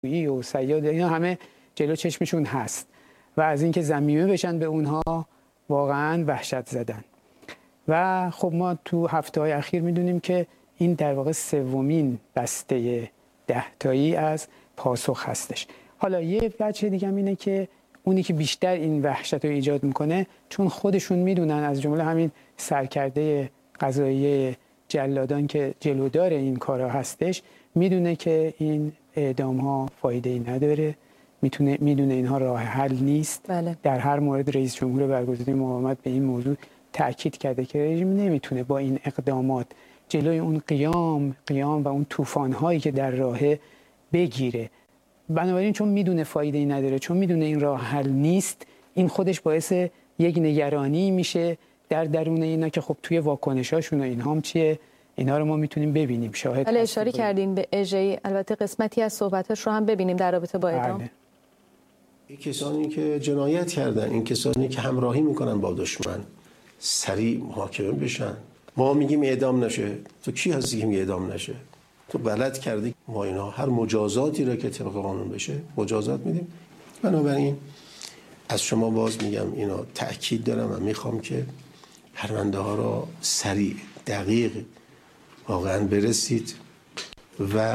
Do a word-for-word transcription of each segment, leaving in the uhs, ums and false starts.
و صیاد، اینا همه جلو چشمشون هست و از اینکه ضمیمه بشن به اونها واقعا وحشت زدن. و خب ما تو هفته‌های اخیر میدونیم که این در واقع سومین بسته ده تایی از پاسخ هستش. حالا یه بچه دیگه هم اینه که اونی که بیشتر این وحشت رو ایجاد میکنه، چون خودشون میدونن، از جمله همین سرکرده قضایی جلادان که جلودار این کارا هستش، میدونه که این اعدام ها فایده ای نداره، میتونه میدونه اینها راه حل نیست. بله. در هر مورد رئیس جمهور برگزیده مقاومت به این موضوع تاکید کرده که رژیم نمیتونه با این اقدامات جلوی اون قیام قیام و اون طوفان هایی که در راهه بگیره. بنابراین چون میدونه فایده ای نداره، چون میدونه این راه حل نیست، این خودش باعث یک نگرانی میشه در درون اینا که خب توی واکنشاشون و اینها هم چیه، اینا رو ما میتونیم ببینیم، شاهد. بله، اشاره کردین به اژه، البته قسمتی از صحبتاش رو هم ببینیم در رابطه با اعدام. بله. این کسانی که جنایت کردن، این کسانی که همراهی میکنن با دشمن، سریع محاکمه بشن. ما میگیم اعدام نشه، تو کی هستی که میگی اعدام نشه؟ تو غلط کردی. ما اینا هر مجازاتی را که طبق قانون بشه مجازات میدیم. بنابراین از شما باز میگم اینا تأکید دارم و میخوام که پرونده ها را سریع دقیق واقعا برسید و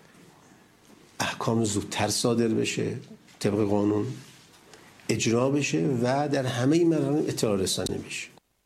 احکام زودتر صادر بشه، طبق قانون اجرا بشه و در همه این مراحل اطلاع رسانی بشه.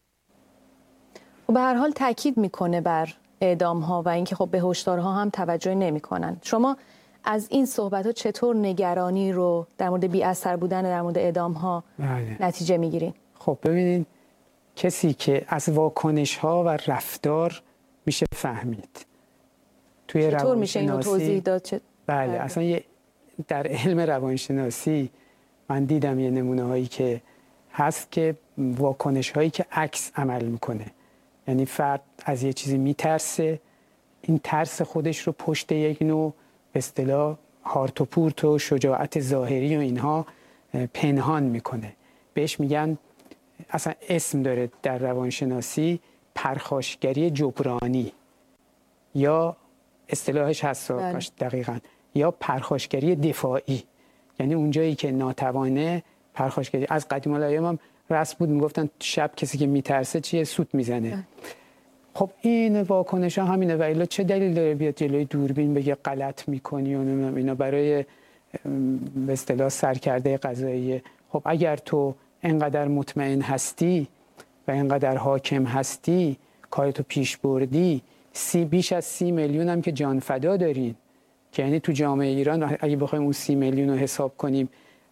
به هر حال تاکید میکنه بر اعدام ها و اینکه خب به هشدارها هم توجه نمیکنن. شما از این صحبت ها چطور نگرانی رو در مورد بی اثر بودن در مورد اعدام ها بله. نتیجه میگیرین؟ خب ببینید، کسی که از واکنش ها و رفتار میشه فهمید. توی چطور میشه اینو توضیح داد؟ چه... بله, بله اصلا یه در علم روانشناسی من دیدم یه نمونه هایی که هست که واکنش هایی که عکس عمل میکنه، یعنی فرد از یه چیزی میترسه، این ترس خودش رو پشت یک نوع به اصطلاح هارت و پورت و شجاعت ظاهری و اینها پنهان میکنه. بهش میگن، اصلا اسم داره در روانشناسی، پرخاشگری جبرانی، یا اصطلاحش هست دقیقاً، یا پرخاشگری دفاعی. یعنی اونجایی که ناتوانه پرخاشگری. از قدیم الایام هم رسم بود، میگفتن شب کسی که میترسه چیه، سوت میزنه. خب این واکنش ها همینه. و الا چه دلیل داره بیاد جلوی دوربین بگه غلط میکنی و نمیدونم اینا برای به اصطلاح سرکرده قضایی. خب اگر تو انقدر مطمئن هستی و انقدر حاکم هستی، کارتو پیش بردی، سی بیش از سی میلیون هم که جان فدا دارین، که یعنی تو جامعه ایران اگه بخوایم اون سی میلیون رو حساب کنیم،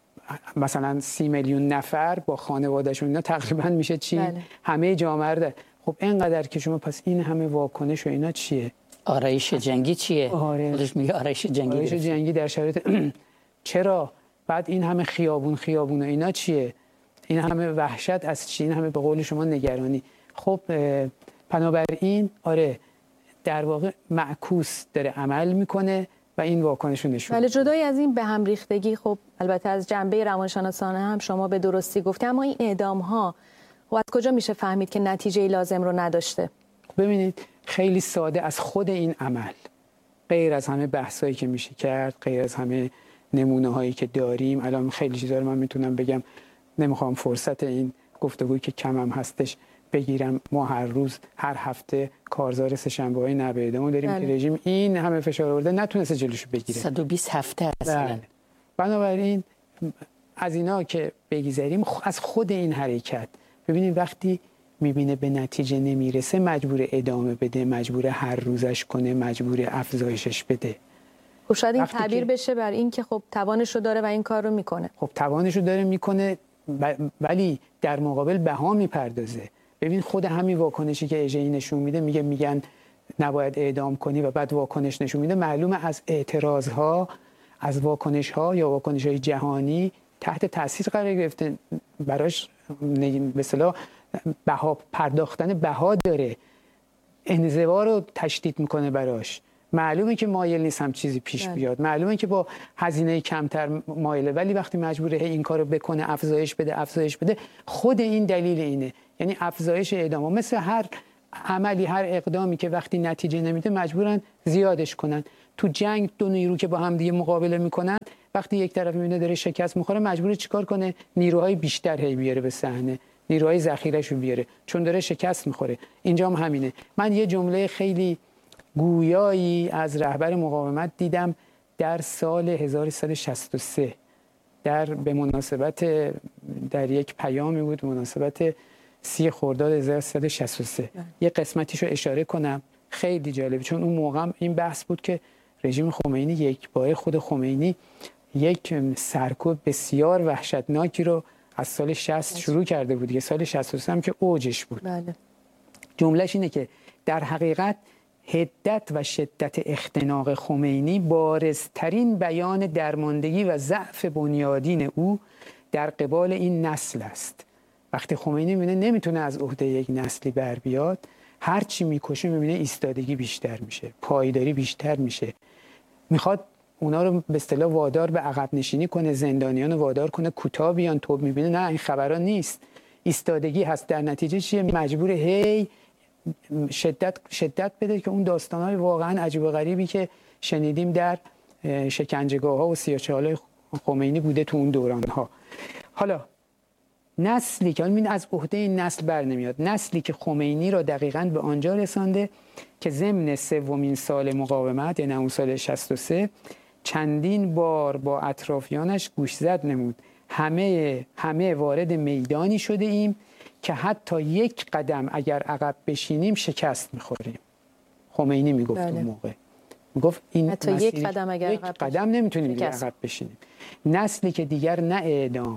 مثلا سی میلیون نفر با خانوادهشون، اینا تقریبا میشه چی؟ بله. همه جامعه رو. خب اینقدر که شما، پس این همه واکنش و اینا چیه؟ آرایش جنگی چیه؟ آره. خودش میگه آرایش جنگی. آرایش جنگی در شرایط چرا؟ بعد این همه خیابون خیابون و اینا چیه؟ این همه وحشت از چی؟ این همه به قول شما نگرانی. خب بنابراین آره، در واقع معکوس داره عمل میکنه و این واکنش رو نشون. ولی جدای از این به هم ریختگی، خب البته از جنبه روانشناسانه هم شما به درستی گفتید، اما این اعدام ها و از کجا میشه فهمید که نتیجه لازم رو نداشته؟ ببینید خیلی ساده، از خود این عمل، غیر از همه بحثایی که میشه کرد، غیر از همه نمونه هایی که داریم، الان خیلی چیزا رو من میتونم بگم، نمیخوام فرصت این گفتگویی که کمم هستش بگیرم. ما هر روز، هر هفته کارزار سه‌شنبه‌های نبه اعدام داریم که رژیم این همه فشار آورده نتونسته جلوشو بگیره. صد و بیست هفته اصلا. بنابراین از اینا که بگذریم، از خود این حرکت ببینید، وقتی میبینه به نتیجه نمیرسه، مجبور ادامه بده، مجبور هر روزش کنه، مجبور افزایشش بده. خب شاید این تعبیر بشه بر این که خب توانش رو داره و این کار رو میکنه. خب توانش رو داره میکنه، ولی در مقابل بها میپردازه. ببین خود همین واکنشی که اژه‌ای نشون میده، میگه میگن نباید اعدام کنی و بعد واکنش نشون میده، معلومه از اعتراضها، از واکنش‌ها یا واکنش‌های جهانی تحت تاثیر قرار گرفته، براش به اصطلاح بها پرداختن بها داره، انزوا رو تشدید میکنه براش. معلومه که مایل نیست هم چیزی پیش بیاد، معلومه که با هزینه کمتر مایله، ولی وقتی مجبوره این کارو بکنه، افزایش بده افزایش بده، خود این دلیل اینه. یعنی افزایش اعدام، مثل هر عملی، هر اقدامی که وقتی نتیجه نمیده مجبورن زیادش کنن. تو جنگ دو نیرو که با هم دیگه مقابله میکنن، وقتی یک طرف میبینه داره شکست میخوره مجبوره چیکار کنه؟ نیروهای بیشتر هی بیاره به صحنه، نیروهای ذخیره‌شو بیاره، چون داره شکست میخوره. اینجا هم همینه. من یه جمله خیلی گویایی از رهبر مقاومت دیدم در سال هزار و سیصد و شصت و سه، در به مناسبت در یک پیامی بود، مناسبت سی خرداد هزار و سیصد و شصت و سه. یه قسمتیشو اشاره کنم، خیلی جالبه، چون اون موقع این بحث بود که رژیم خمینی یک بار خود خمینی یک سرکوب بسیار وحشتناکی رو از سال شصت شروع کرده بود. یه سال شصت و سه هم که اوجش بود. بله. جملهش اینه که در حقیقت حدت و شدت اختناق خمینی بارزترین بیان درماندگی و ضعف بنیادین او در قبال این نسل است. وقتی خمینی میبینه نمیتونه از عهده یک نسلی بر بیاد، هر چی میکشه میبینه ایستادگی بیشتر میشه، پایداری بیشتر میشه، میخواد اونا رو به اصطلاح وادار به عقب نشینی کنه، زندانیان رو وادار کنه کوتاه بیان. تو میبینه نه این خبرها نیست، ایستادگی هست. در نتیجه چیه؟ مجبور هی شدت شدت بده که اون داستان‌های واقعا عجیب و غریبی که شنیدیم در شکنجهگاه‌ها و سیاه‌چال‌های خمینی بوده تو اون دوران‌ها. حالا نسلی که من از عهده این نسل بر نمیاد، نسلی که خمینی را دقیقاً به آنجا رسانده که ضمن سومین سال مقاومت، یعنی اون سال شصت و سه، چندین بار با اطرافیانش گوشزد نمود. همه همه وارد میدانی شده ایم که حتی یک قدم اگر عقب بشینیم شکست میخوریم. خمینی میگفت اون موقع، میگفت این حتی یک قدم اگر یک قدم نمیتونیم دیگه عقب بشینیم. نسلی که دیگر نه اعدام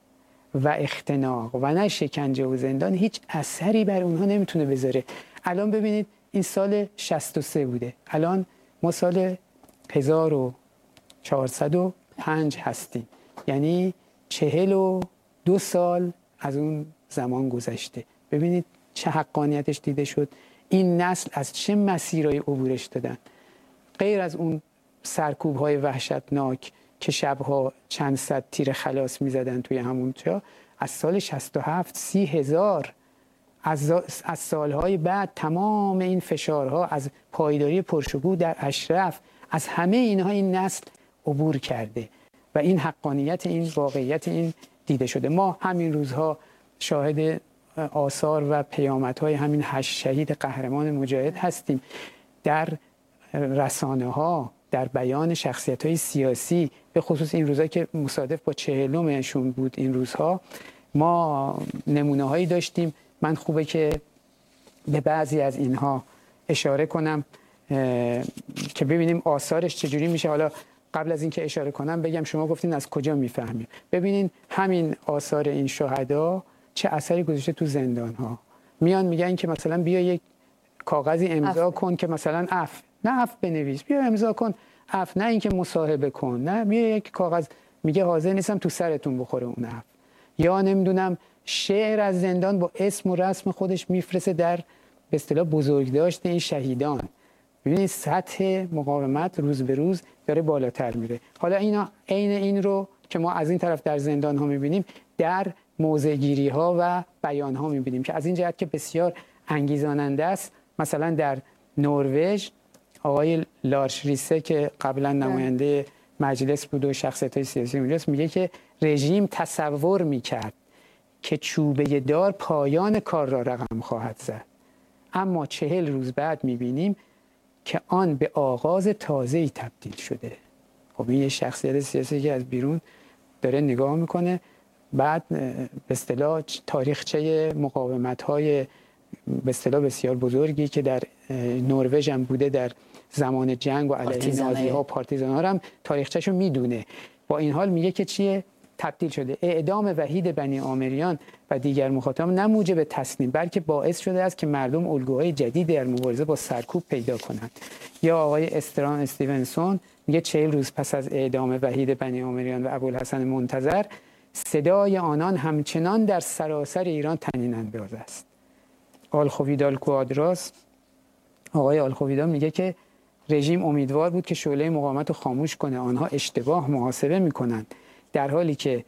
و اختناق و نه شکنجه و زندان هیچ اثری بر اونها نمیتونه بذاره. الان ببینید این سال شصت و سه بوده، الان ما سال هزار و چهارصد و پنج هستیم، یعنی چهل و دو سال از اون زمان گذشته. ببینید چه حقانیتش دیده شد. این نسل از چه مسیرهای عبورش دادن، غیر از اون سرکوب‌های وحشتناک که شبها چند صد تیر خلاص می‌زدن توی همون جا. از سال شصت و هفت سی هزار، از, از سالهای بعد تمام این فشارها، از پایداری پرشکوه در اشرف، از همه اینها این نسل عبور کرده و این حقانیت، این واقعیت این دیده شده. ما همین روزها شاهد آثار و پیامدهای همین هشت شهید قهرمان مجاهد هستیم. در رسانه ها، در بیان شخصیت های سیاسی، به خصوص این روزها که مصادف با چهلمشون بود، این روزها ما نمونه هایی داشتیم. من خوبه که به بعضی از اینها اشاره کنم که ببینیم آثارش چجوری میشه. حالا قبل از اینکه اشاره کنم بگم شما گفتین از کجا میفهمیم. ببینین همین آثار این شهدا چه اثری گذاشته تو زندان ها. میان میگن که مثلا بیا یک کاغذی امضا کن که مثلا عفو، نه عفو بنویس، بیا امضا کن عفو، نه اینکه مصاحبه کن، نه بیا یک کاغذ، میگه حاضر نیستم تو سرتون بخوره اون عفو. یا نمیدونم شعر از زندان با اسم و رسم خودش میفرسته در به اصطلاح بزرگداشت این شهیدان. ببینید سطح مقاومت روز به روز داره بالاتر میره. حالا اینا عین این رو که ما از این طرف در زندان ها میبینیم در موضع‌گیری ها و بیان ها میبینیم که از این جهت که بسیار انگیزاننده است. مثلا در نروژ آقای لارس ریسه که قبلا نماینده مجلس بود و شخصیت‌های سیاسی اونجاست، میگه که رژیم تصور میکرد که چوبه دار پایان کار را رقم خواهد زد، اما چهل روز بعد میبینیم که آن به آغاز تازه‌ای تبدیل شده. خب این یه شخصیت سیاسی که از بیرون داره نگاه میکنه، بعد به اصطلاح تاریخچه مقاومت‌های به اصطلاح بسیار بزرگی که در نروژ هم بوده در زمان جنگ و علیه نازی‌ها و پارتیزان‌ها هم تاریخچه‌شو میدونه. با این حال میگه که چیه؟ تبدیل شده. اعدام وحید بنی آمریان و دیگر مخاطبان نه موجب تسلیم، بلکه باعث شده است که مردم الگوهای جدید در مبارزه با سرکوب پیدا کنند. یا آقای استران استیونسون میگه چهل روز پس از اعدام وحید بنی آمریان و ابوالحسن منتظر، صدای آنان همچنان در سراسر ایران طنین انداز است. آلخویدال کوادراس، آقای آلخویدال میگه که رژیم امیدوار بود که شعله مقاومت رو خاموش کنه، آنها اشتباه محاسبه میکنند، در حالی که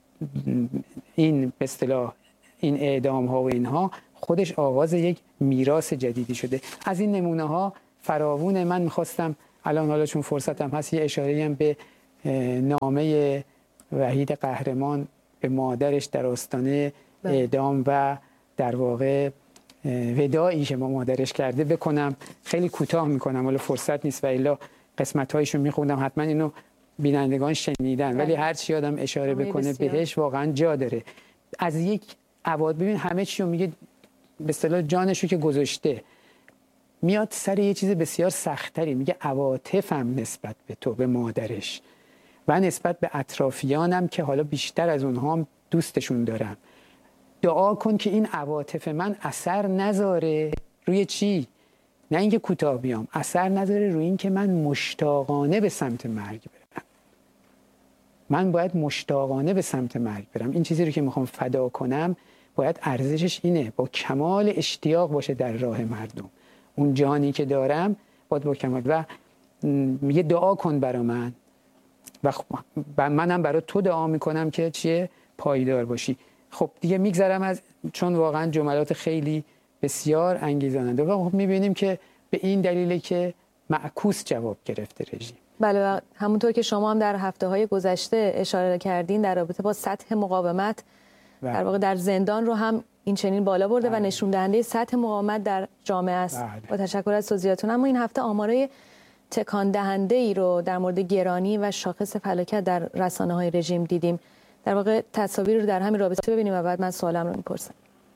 این به اصطلاح این اعدام ها و اینها خودش آغاز یک میراث جدیدی شده. از این نمونه ها فراوونه. من میخواستم الان حالا چون فرصت هم هست یه اشاره هم به نامه وحید قهرمان به مادرش در آستانه اعدام و در واقع وداعی که ما مادرش کرده بکنم. خیلی کوتاه میکنم، حالا فرصت نیست و الا قسمت‌هایشو میخوندم، حتما اینو بینندگان شنیدن، ولی هر چی آدم اشاره بکنه بهش واقعا جا داره. از یک عواد ببین همه چی رو میگه، به اصطلاح جانشو که گذاشته، میاد سر یه چیز بسیار سختری، میگه عواطفم نسبت به تو، به مادرش و نسبت به اطرافیانم که حالا بیشتر از اونها هم دوستشون دارم، دعا کن که این عواطف من اثر نذاره روی چی؟ نه اینکه کوتاه بیام، اثر نذاره روی این که من مشتاقانه به سمت مرگ برم. من باید مشتاقانه به سمت مرگ برم. این چیزی رو که میخوام فدا کنم باید ارزشش اینه، با کمال اشتیاق باشه در راه مردم. اون جانی که دارم باید با کمال. و میگه دعا کن برا من و منم برای تو دعا میکنم که چیه؟ پایدار باشی. خب دیگه میگذرم از، چون واقعا جملات خیلی بسیار انگیزاننده و خب میبینیم که به این دلیله که معکوس جواب گرفته رژیم. بله، همونطور که شما هم در هفته‌های گذشته اشاره کردین در رابطه با سطح مقاومت بله. در واقع در زندان رو هم این چنین بالا برده بله. و نشون دهنده سطح مقاومت در جامعه است. بله. با تشکر از توضیحاتون. اما این هفته آمارای تکان دهنده ای رو در مورد گرانی و شاخص فلاکت در رسانه‌های رژیم دیدیم. در واقع تصاویر رو در همین رابطه ببینیم و بعد من سوالم رو میپرسم.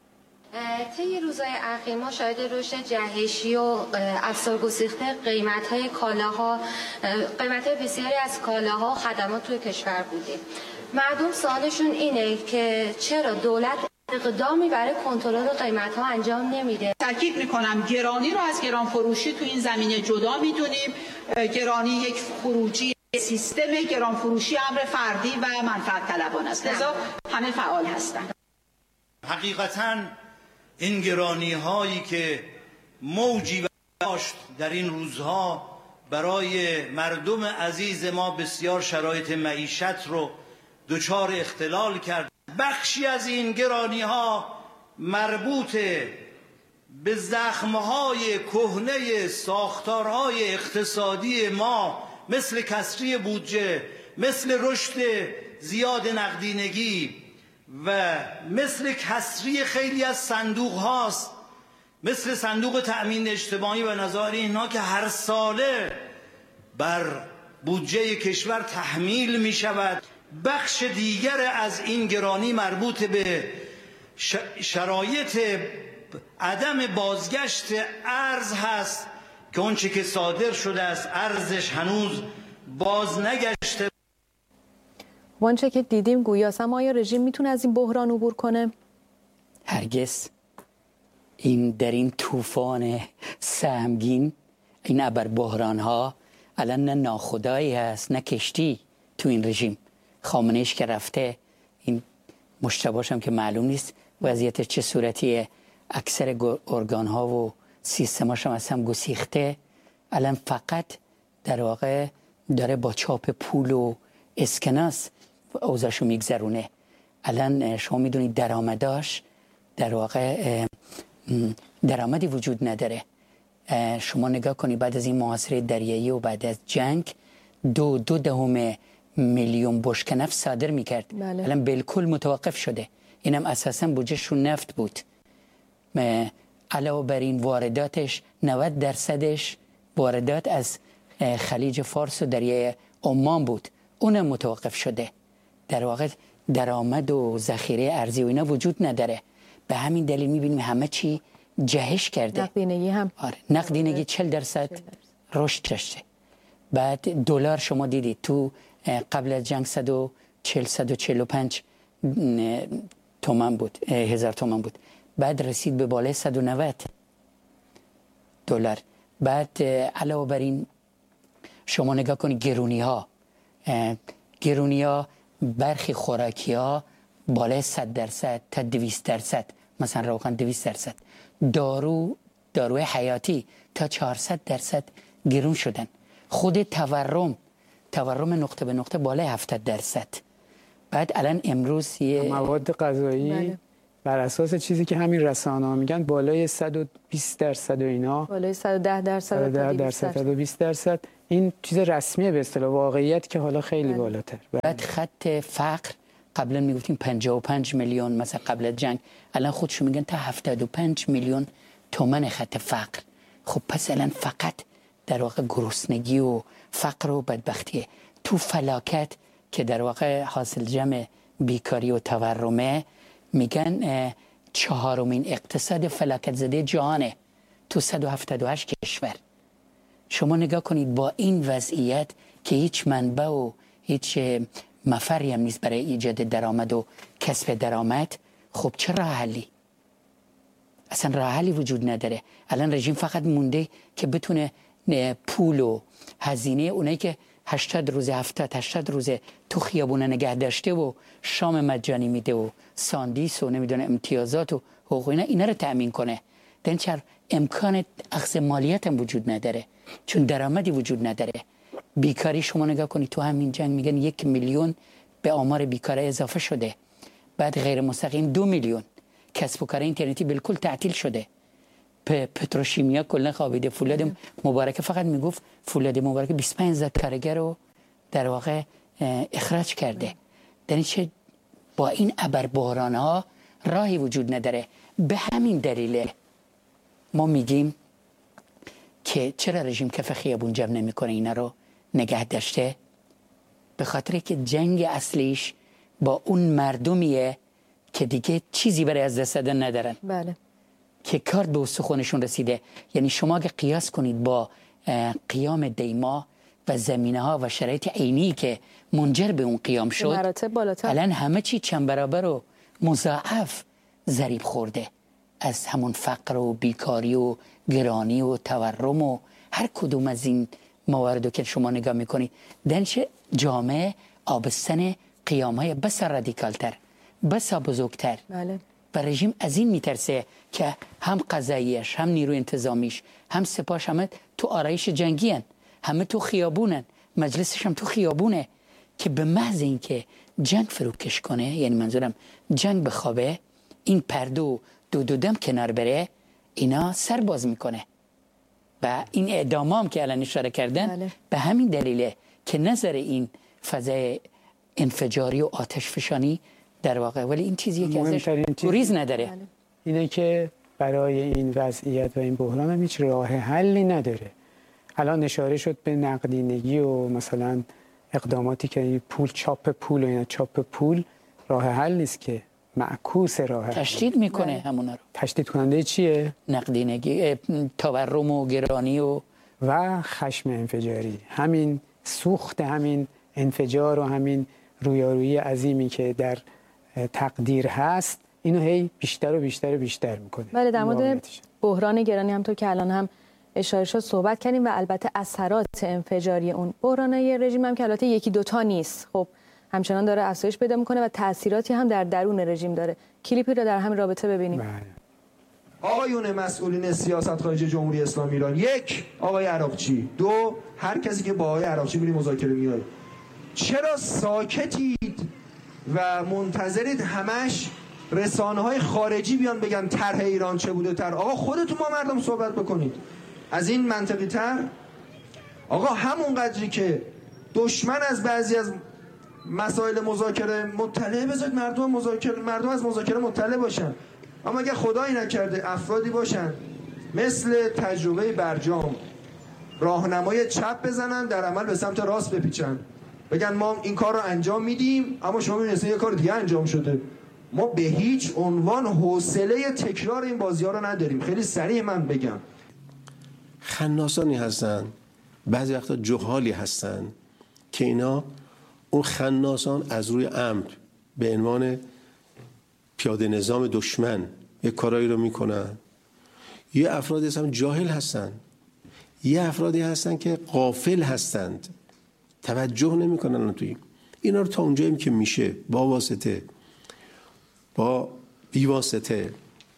طی روزهای اخیر ما شاهد رشد جهشی و افزار گسیخته قیمت‌های کالاها، قیمت‌های بسیاری از کالاها و خدمات توی کشور بودیم. مردم سوالشون اینه که چرا دولت اقدامی برای کنترل قیمت‌ها انجام نمیده. تاکید می‌کنم گرانی رو از گران فروشی تو این زمینه جدا می‌دونیم. گرانی یک خروجی سیستم گران فروشی امر فردی و منفعت طلبانه است. لذا همه فعال هستند. حقیقتاً این گرانی هایی که موجی داشت در این روزها برای مردم عزیز ما بسیار شرایط معیشت رو دچار اختلال کرد. بخشی از این گرانی ها مربوط به زخمهای کهنه ساختارهای اقتصادی ما مثل کسری بودجه، مثل رشد زیاد نقدینگی و مثل کسری خیلی از صندوق هاست، مثل صندوق تأمین اجتماعی و نظایر اینها که هر ساله بر بودجه کشور تحمیل می شود. بخش دیگر از این گرانی مربوط به شرایط عدم بازگشت ارز هست که اون چی که صادر شده است ارزش هنوز باز نگشته. وانچه که دیدیم گویاست، اما آیا رژیم میتونه از این بحران عبور کنه؟ هرگز. این در این طوفان سهمگین، این ابر بحران ها الان نه ناخدایی هست نه کشتی تو این رژیم. خامنه‌ایش که رفته، این مشتباش هم که معلوم نیست وضعیت چه صورتیه، اکثر ارگان ها و سیستماش هم اصلا گسیخته. الان فقط در واقع داره با چاپ پول و اسکناس اوضاعشو میگذرونه. الان شما میدونید درآمداش در واقع درآمدی وجود نداره. شما نگاه کنید بعد از این محاصره دریایی و بعد از جنگ دو دو دهم میلیون بشکه نفت صادر میکرد. بله. الان بالکل متوقف شده. اینم اساسا بودجهشون نفت بود. علاوه بر این وارداتش نود درصدش واردات از خلیج فارس و دریای عمان بود، اونم متوقف شده. در واقع درآمد و ذخیره ارزی و اینا وجود نداره. به همین دلیل میبینیم همه چی جهش کرده. نقدینگی هم آره، نقدینگی چهل درصد رشد داشته. بعد دلار شما دیدید تو قبل از جنگ صد و چهل صد و چهل و پنج تومان بود، هزار تومان بود، بعد رسید به بالای صد و نود دلار. بعد علاوه بر این شما نگاه کنید گرونی ها گرونی ها برخی خوراکی ها بالای صد درصد تا دویست درصد، مثلا روغن دویست درصد، دارو داروی حیاتی تا چهارصد درصد گرون شدن. خود تورم تورم نقطه به نقطه بالای هفتاد درصد. بعد الان امروز یه مواد غذایی بله. بر اساس چیزی که همین رسانه‌ها میگن بالای صد و بیست درصد و اینا، بالای صد و ده درصد تا دویست درصد این چیز رسمیه به اصطلاح، واقعیت که حالا خیلی بالاتر. بعد خط فقر قبلا میگفتیم پنجاه و پنج میلیون مثلا قبل از جنگ، الان خودشون میگن تا هفتاد و پنج میلیون تومن خط فقر. خب پس الان فقط در واقع گرسنگی و فقر و بدبختیه. تو فلاکت که در واقع حاصل جمع بیکاری و تورمه، میگن چهارمین اقتصاد فلاکت زده جهانه تو صد و هفتاد و هشت کشور. شما نگاه کنید با این وضعیت که هیچ منبع و هیچ مفری هم نیست برای ایجاد درآمد و کسب درآمد، خب چه راه حلی؟ اصلا راه حلی وجود نداره. الان رژیم فقط مونده که بتونه پول و هزینه اونایی که هشتاد روز هفتاد هشتاد روز تو خیابونه نگه داشته و شام مجانی میده و ساندیس و نمیدونه امتیازات و حقوق اینا اینا رو تأمین کنه. در چر امکان اخذ مالیات هم وجود نداره، چون درآمدی وجود نداره. بیکاری شما نگاه کنید تو همین جنگ میگن یک میلیون به آمار بیکاری اضافه شده. بعد غیر مستقیم دو میلیون. کسب و کار اینترنتی بالکل تعطیل شده. پتروشیمیا کلا خوابیده. فولاد مبارک فقط میگفت فولاد مبارک بیست و پنج هزار کارگر رو در واقع اخراج کرده. در چه با این ابربحران ها راهی وجود نداره. به همین دلیل ما میگیم که چرا رژیم کف خیابون جمع نمیکنه اینا رو نگه داشته؟ به خاطر که جنگ اصلیش با اون مردمیه که دیگه چیزی برای از دست دادن ندارن. بله. که کارت به استخوانشون رسیده. یعنی شما اگه قیاس کنید با قیام دیما و زمینه ها و شرایط عینی که منجر به اون قیام شد، مراتب بالاتر. الان همه چی چند برابر و مضاعف ضریب خورده. از همون فقر و بیکاری و گرانی و تورم و هر کدوم از این مواردو که شما نگاه میکنید، دنش جامعه آبستن قیام های بسا رادیکالتر، بسا بزرگتر. بله. و رژیم از این میترسه که هم قضاییش، هم نیرو انتظامیش، هم سپاش همه تو آرایش جنگی هن. همه تو خیابونن، مجلسش هم تو خیابونه، که به محض این که جنگ فروکش کنه، یعنی منظورم جنگ بخوابه، این پردو دو دو دم کنار بره، اینا سر باز میکنه. و این اعدامام که الان اشاره کردن بله. به همین دلیله که نظر این فضای انفجاری و آتش فشانی در واقع، ولی این چیزیه که ازش گریز نداره. بله. اینه که برای این وضعیت و این بحران هم هیچ راه حلی نداره. الان اشاره شد به نقدینگی و مثلا اقداماتی که پول چاپ پول و اینا. چاپ پول راه حل نیست که، معکوس راه حل. تشدید میکنه همونا رو. تشدید کننده چیه؟ نقدینگی، تورم و گرانی و و خشم انفجاری. همین سوخت همین انفجار و همین رویارویی عظیمی که در تقدیر هست، اینو هی بیشتر و بیشتر و بیشتر میکنه. بله، در مورد بحران گرانی هم تو که الان هم اشاره شد صحبت کردیم و البته اثرات انفجاری اون بحرانای رژیم هم که البته یکی دوتا نیست، خب همچنان داره افزایش پیدا میکنه و تاثیراتی هم در درون رژیم داره. کلیپی رو در همین رابطه ببینیم. بله. آقایون مسئولین سیاست خارجی جمهوری اسلامی ایران، یک، آقای عراقچی، دو، هر کسی که با آقای عراقچی میری مذاکره میاد، چرا ساکتید و منتظرید همش رسانه‌های خارجی بیان بگن طرح ایران چه بوده؟ طرح آقا خودتون با مردم صحبت بکنید. از این منطقی تر آقا همون قدری که دشمن از بعضی از مسائل مذاکره مطلع، بذارید مردم مذاکره مردم از مذاکره مطلع باشن. اما اگه خدایی نکرده افرادی باشن مثل تجربه برجام راهنمای چپ بزنن، در عمل به سمت راست بپیچن، بگن ما این کار رو انجام میدیم اما شما می‌بینید یه کار دیگه انجام شده. ما به هیچ عنوان حوصله تکرار این بازی‌ها رو نداریم. خیلی سریع من بگم، خناسانی هستن، بعضی وقتا جهالی هستن که اینا اون خناسان از روی عمد به عنوان پیاده نظام دشمن یک کارایی رو میکنن. یه افرادی هستن جاهل هستن، یه افرادی هستن که غافل هستند، توجه نمیکنن توی اینا رو. تا اونجایی که میشه با واسطه با بیواسطه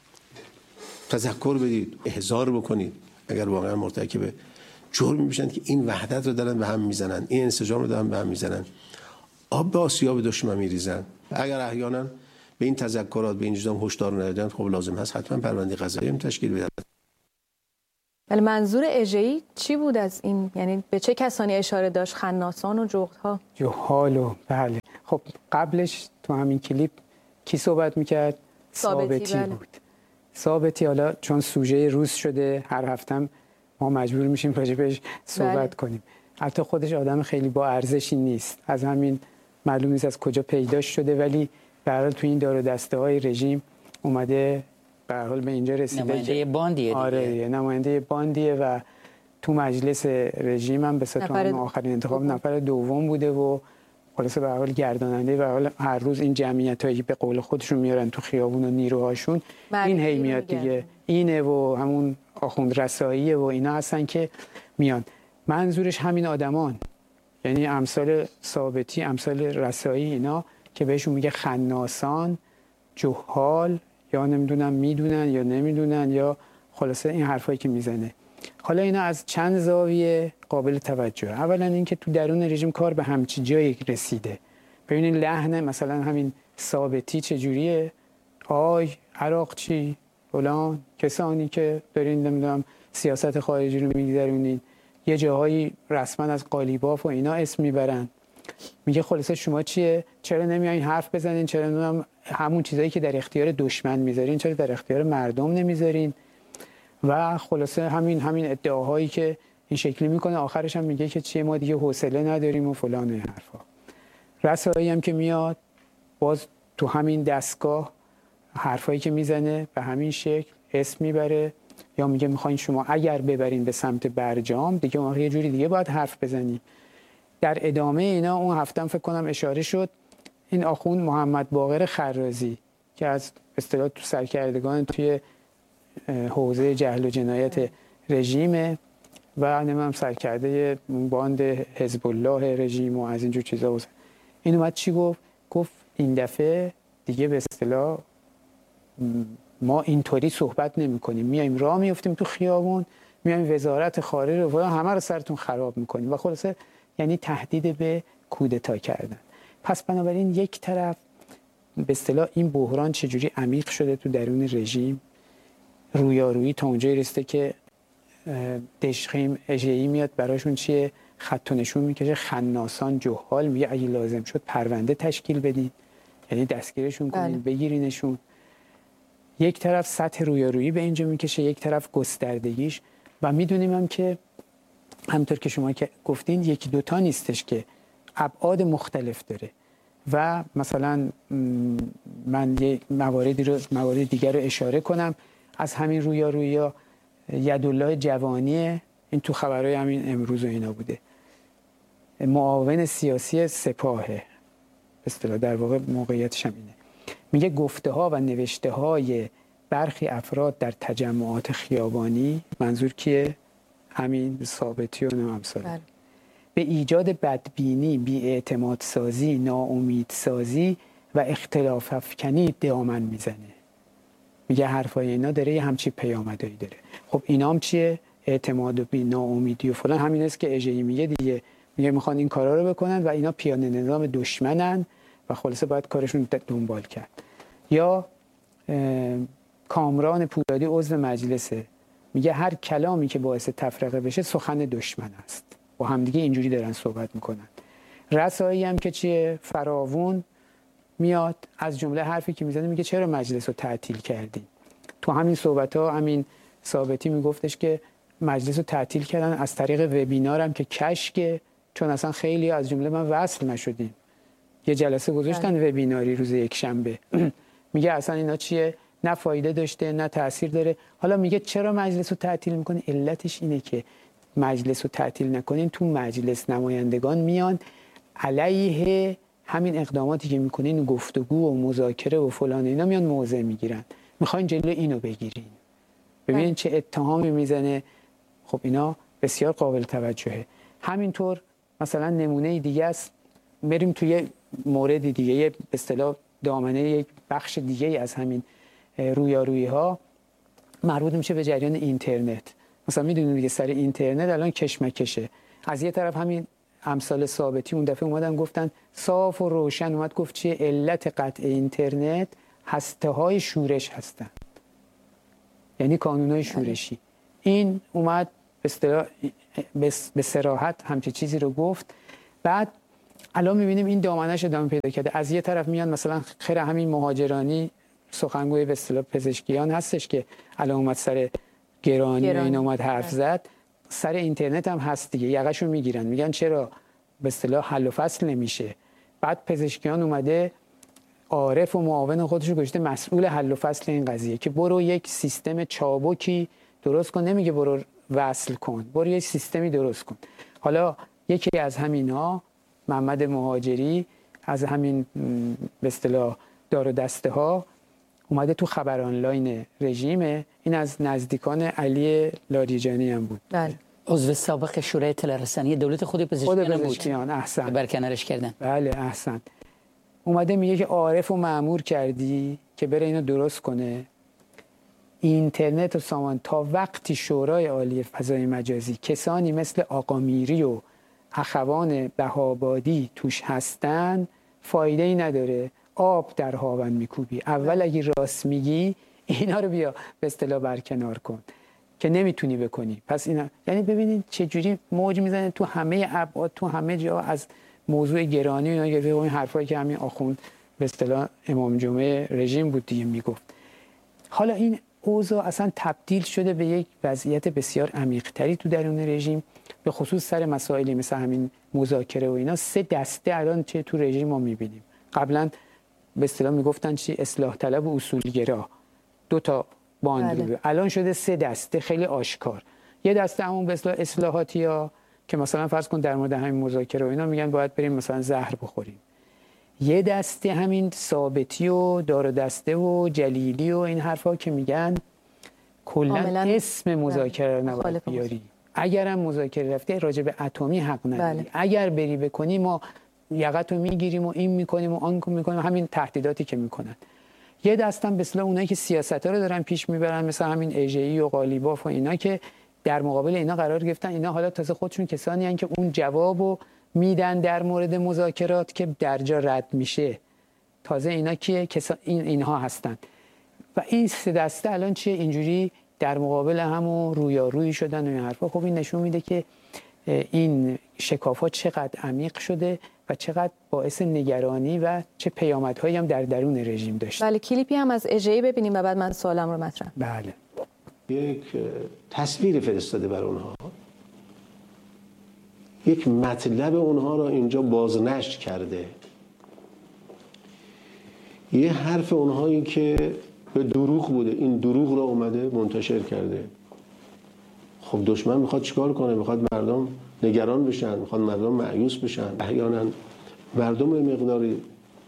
تذکر بدید، احضار بکنید اگر واقعا مرتکب جرم میشن که این وحدت رو دارن به هم میزنن، این انسجام رو دارن به هم میزنن، آب به آسیاب دشمن میریزن. اگر احیانا به این تذکرات به این چیزا هشدار ندادن، خب لازم هست حتما پرونده قضایی هم تشکیل بدن. ولی منظور اژه‌ای چی بود از این؟ یعنی به چه کسانی اشاره داشت؟ خناسان و جغدها؟ جهال و بله. خب قبلش تو همین کلیپ کی صحبت میکرد؟ ثابتی, ثابتی بله. بود. ثابتی حالا چون سوژه روز شده هر هفتم ما مجبور میشیم راجبش صحبت بله. کنیم. البته خودش آدم خیلی با ارزشی نیست، از همین معلوم نیست از کجا پیدا شده، ولی به هر حال تو این دار و دسته های رژیم اومده، به هر حال به اینجا رسیده. نماینده باندیه دیگه. آره نماینده باندیه و تو مجلس رژیم هم به ستون آخرین انتخاب دوم. نفر دوم بوده و خلاصه به هر حال گرداننده و حال هر روز این جمعیتایی به قول خودشون میارن تو خیابون و نیروهاشون این هی میاد دیگه، اینه و همون آخوند رساییه و اینا هستن که میان. منظورش همین آدمان، یعنی امثال ثابتی، امثال رسایی، اینا که بهشون میگه خناسان، جهال، یا نمیدونم میدونن یا نمیدونن، یا خلاصه این حرفایی که میزنه. حالا اینا از چند زاویه قابل توجه. اولا اینکه تو درون رژیم کار به همچین جایی رسیده. ببینید لحن مثلا همین ثابتی چجوریه، آی عراقچی فلان، کسانی که دارین نمیدونم سیاست خارجی رو میگذرونین، یه جاهایی رسما از قالیباف و اینا اسم میبرن. میگه خلاصه شما چیه؟ چرا نمیایین حرف بزنین؟ چرا نمیدونم همون چیزایی که در اختیار دشمن میذارین چرا در اختیار مردم نمیذارین؟ و خلاصه همین همین ادعاهایی که این شکلی میکنه، آخرش هم میگه که چیه ما دیگه حوصله نداریم و فلان و این حرفا. رسایی هم که میاد باز تو همین دستگاه حرفایی که میزنه به همین شکل اسم میبره، یا میگه میخواین شما اگر ببرین به سمت برجام دیگه ما یه جوری دیگه باید حرف بزنیم. در ادامه اینا اون هفتم فکر کنم اشاره شد این آخوند محمد باقر خرازی که از اصطلاح تو سرکردگان توی حوزه جهل و جنایت رژیمه و نمیدونم سرکرده باند حزب الله رژیم و از اینجور چیزا بود. این اومد چی گفت؟ گفت این دفعه دیگه به اصطلاح ما اینطوری صحبت نمی کنیم، میایم راه میافتیم تو خیابون، میایم وزارت خارجه رو همه رو سرتون خراب میکنیم و خلاصه یعنی تهدید به کودتا کردن. پس بنابراین یک طرف به اصطلاح این بحران چجوری عمیق شده تو درون رژیم، رویارویی تا اونجایی رسیده که دشخیم اژه‌ای میاد براشون چیه خط و نشون میکشه، خناسان، جهال، میگه اگه لازم شد پرونده تشکیل بدین، یعنی دستگیرشون کنین، بگیرینشون. یک طرف سطح رویارویی به اینجا میکشه، یک طرف گستردگیش. و میدونیم هم که همونطور که شما که گفتین یکی دوتا نیستش که ابعاد مختلف داره و مثلا من یه مواردی رو موارد دیگر رو اشاره کنم از همین رویارویی‌ها. یدالله جوانی این تو خبرهای همین امروز و اینا بوده، معاون سیاسی سپاهه به اصطلاح، در واقع موقعیتش هم اینه. میگه گفته ها و نوشته های برخی افراد در تجمعات خیابانی، منظور کیه؟ همین ثابتی و امثال، به ایجاد بدبینی، بی‌اعتماد سازی، ناامید سازی و اختلاف افکنی دامن میزنه. میگه حرفای اینا داره یه همچی پیامدایی داره. خب اینا هم چیه؟ اعتماد و بی ناامیدی و فلان. همین است که اژه‌ای میگه دیگه، میگه میخوان این کارا رو بکنن و اینا پیانه نظام دشمنن و خلاصه باید کارشون دنبال کرد. یا کامران پولادی عضو مجلسه، میگه هر کلامی که باعث تفرقه بشه سخن دشمن است. با همدیگه اینجوری دارن صحبت میکنن. رسایی هم که چیه؟ فراوون میاد از جمله حرفی که میزنه میگه چرا مجلس رو تعطیل کردین؟ تو همین صحبت‌ها همین ثابتی میگفتش که مجلس رو تعطیل کردن از طریق وبینار هم که کشکه، چون اصلا خیلی از جمله من وصل نشدیم. یه جلسه گذاشتن وبیناری روز یک شنبه. میگه اصلا اینا چیه؟ نه فایده داشته نه تأثیر داره. حالا میگه چرا مجلس رو تعطیل میکنه؟ علتش اینه که مجلس رو تعطیل نکنین تو مجلس نمایندگان میان علیه همین اقداماتی که میکنین گفتگو و مذاکره و فلان اینا میان موضع میگیرن، میخواین جلو اینو بگیرین. ببینین چه اتهامی میزنه. خب اینا بسیار قابل توجهه. همینطور مثلا نمونه دیگه است، بریم توی مورد دیگه، به اصطلاح دامنه یک بخش دیگه از همین رویارویی ها مربوط میشه به جریان اینترنت. مثلا میدونید دیگه سر اینترنت الان کشمکشه. از یه طرف همین امثال ثابتی اون دفعه اومدن گفتن صاف و روشن، اومد گفت چیه علت قطع اینترنت؟ هسته های شورش هستن، یعنی کانون های شورشی. این اومد به اصطلاح به صراحت همچین چیزی رو گفت. بعد الان می‌بینیم این دامنه‌اش ادامه پیدا کرده. از یه طرف میان مثلا خیر همین مهاجرانی سخنگوی به اصطلاح پزشکیان هستش که الان اومد سر گرانی و این اومد حرف زد، سر اینترنت هم هست دیگه، یقه‌شو میگیرن میگن چرا به اصطلاح حل و فصل نمیشه. بعد پزشکیان اومده عارف و معاون خودش رو گذاشته مسئول حل و فصل این قضیه که برو یک سیستم چابکی درست کن، نمیگه برو وصل کن، برو یک سیستمی درست کن. حالا یکی از همینا محمد مهاجری از همین به اصطلاح دار و دسته ها اومده تو خبر آنلاین رژیم، این از نزدیکان علی لاریجانی هم بود. بله. عضو سابق شورای اطلاع رسانی دولت خود پزشکیان خود بود. پزشکیان احسن. برکنارش کردن. بله احسن. اومده میگه که عارف و مأمور کردی که بره اینو درست کنه. اینترنت و سامان تا وقتی شورای عالی فضای مجازی کسانی مثل آقا میری و اخوان بهابادی توش هستن فایده ای نداره. آب در هاون میکوبی. اول اگه راست میگی اینا رو بیا به اصطلاح برکنار کن که نمیتونی بکنی. پس اینا یعنی ببینید چه جوری موج میزنه تو همه ابعاد، تو همه جا، از موضوع گرانی اینا گرفته این حرفایی که همین آخوند به اصطلاح امام جمعه رژیم بود دیگه میگفت. حالا این اوضاع اصلا تبدیل شده به یک وضعیت بسیار عمیق‌تری تو درون رژیم، به خصوص سر مسائلی مثل همین مذاکره و اینا. سه دسته الان چه تو رژیم ما میبینیم. قبلا به اصطلاح میگفتن چی اصلاح طلب و اصولگرا، دو تا باند. بله. الان شده سه دسته خیلی آشکار. یه دسته همون به اصطلاح اصلاحاتی‌ها که مثلا فرض کن در مورد همین مذاکره و اینا میگن باید بریم مثلا زهر بخوریم. یه دسته همین ثابتی و دار و دسته و جلیلی و این حرفا که میگن کلا اسم مذاکره رو نباید بیاری. اگرم مذاکره رفته راجع به اتمی حق نداری. بله. اگر بری بکنی ما یقتو میگیریم و این میکنیم و آن میکنیم، همین تهدیداتی که میکنن. یه دستم به اصطلاح اونایی که سیاست‌ها رو دارن پیش میبرن مثل همین ایجی و قالیباف و اینا که در مقابل اینا قرار گرفتن. اینا حالا تازه خودشون کسانی هستن که اون جوابو میدن در مورد مذاکرات که درجا رد میشه. تازه اینا که کسا... این اینها هستن و این سه دسته الان چیه اینجوری در مقابل هم و رویارویی شدن و این حرفا. خب این نشون میده که این شکاف‌ها چقدر عمیق شده و چقدر باعث نگرانی و چه پیامدهایی هم در درون رژیم داشته. بله کلیپی هم از ایجی ببینیم و بعد من سوالم رو مطرح. بله. یک تصویر فرستاده بر اونها، یک مطلب اونها را اینجا بازنشر کرده، یه حرف اونهایی که به دروغ بوده این دروغ را اومده منتشر کرده. خب دشمن میخواد چیکار کنه؟ میخواد مردم نگران بشن، میخواد مردم مایوس بشن، احیانا مردم مقداری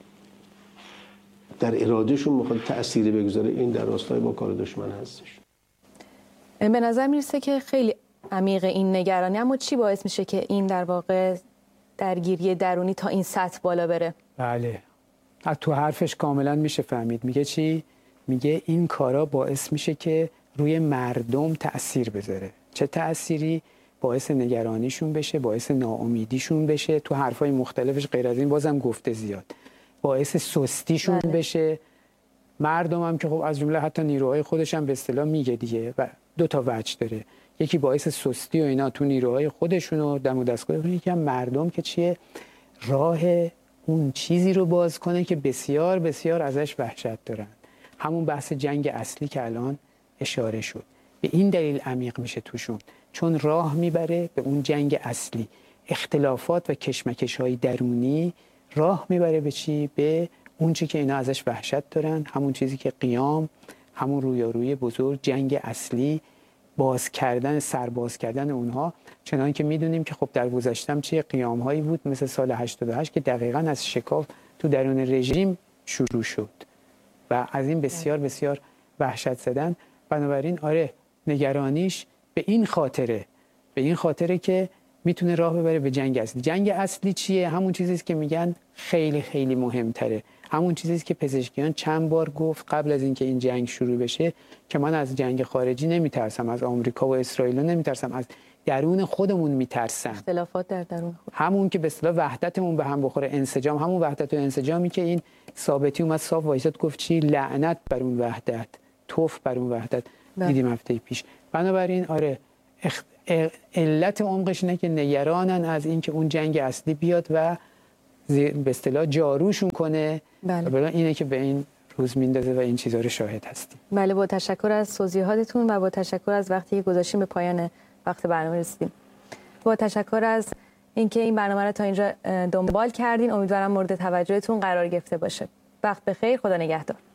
در ارادهشون میخواد تأثیری بگذاره. این در راستای با کار دشمن هستش. به نظر میرسه که خیلی عمیق این نگرانی، اما چی باعث میشه که این در واقع درگیری درونی تا این سطح بالا بره؟ بله از تو حرفش کاملا میشه فهمید. میگه چی؟ میگه این کارا باعث میشه که روی مردم تأثیر بذاره. چه تأثیری؟ باعث نگرانیشون بشه، باعث ناامیدیشون بشه. تو حرفای مختلفش غیر از این بازم گفته زیاد باعث سستیشون بله. بشه. مردم هم که خب از جمله حتی نیروهای خودش هم به اصطلاح میگه دیگه و دو تا وجه داره. یکی باعث سستی و اینا تو نیروهای خودشون و دم و دستگاهشون، یکی هم مردم که چیه راه اون چیزی رو باز کنه که بسیار بسیار ازش وحشت دارن. همون بحث جنگ اصلی که الان اشاره شد. به این دلیل عمیق میشه توشون، چون راه میبره به اون جنگ اصلی. اختلافات و کشمکش‌های درونی راه میبره به چی؟ به اون چی که اینا ازش وحشت دارن، همون چیزی که قیام، همون رویارویی بزرگ، جنگ اصلی، باز کردن، سرباز کردن اونها. چنان که میدونیم که خب در گذشتم چه قیام‌هایی بود مثل سال هشتاد و هشت که دقیقاً از شکاف تو درون رژیم شروع شد و از این بسیار بسیار وحشت زدن. بنابراین آره نگرانیش به این خاطره به این خاطره که میتونه راه ببره به جنگ اصلی. جنگ اصلی چیه؟ همون چیزیست که میگن خیلی خیلی مهمتره. همون چیزیست که پزشکیان چند بار گفت قبل از اینکه این جنگ شروع بشه که من از جنگ خارجی نمیترسم، از آمریکا و اسرائیل نمیترسم، از درون خودمون میترسم. اختلافات در درون خود. همون که به اصطلاح وحدتمون به هم بخوره، انسجام، همون وحدت و انسجامی که این ثابتی اومد صاف وایساد گفت چی؟ لعنت بر اون وحدت، توف بر اون وحدت. دیدیم هفته پیش. بنابراین آره اخ... علت عمقش اینه که نگرانن از اینکه اون جنگ اصلی بیاد و به اصطلاح جاروشون کنه. بله. و اینه که به این روز میندازه و این چیزا رو شاهد هستیم. بله، با تشکر از توضیحاتتون و با تشکر از وقتی که گذاشتیم به پایان وقت برنامه رسیدیم. با تشکر از اینکه این برنامه رو تا اینجا دنبال کردین. امیدوارم مورد توجهتون قرار گرفته باشه. وقت بخیر، خدا نگهدار.